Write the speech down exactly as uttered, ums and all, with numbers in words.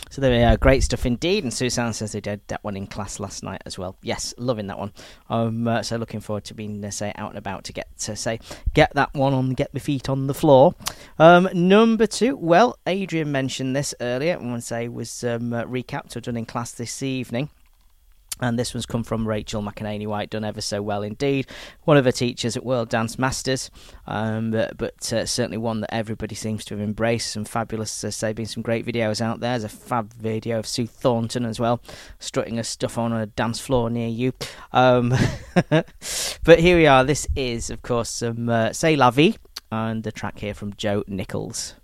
So there we are, great stuff indeed. And Suzanne says they did that one in class last night as well. Yes, loving that one. Um, uh, so looking forward to being uh, say out and about to get to say get that one on, get my feet on the floor. Um, number two, well, Adrian mentioned this earlier. I want to say was um, uh, recapped or done in class this evening. And this one's come from Rachel McEnany White, done ever so well indeed. One of her teachers at World Dance Masters, um, but, but uh, certainly one that everybody seems to have embraced. Some fabulous, uh, say, been some great videos out there. There's a fab video of Sue Thornton as well, strutting her stuff on a dance floor near you. Um, but here we are. This is, of course, some uh, C'est La Vie, and the track here from Joe Nichols.